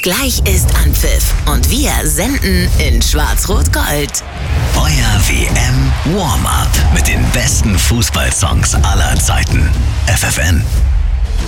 Gleich ist Anpfiff und wir senden in Schwarz-Rot-Gold. Euer WM-Warm-Up mit den besten Fußballsongs aller Zeiten. FFN.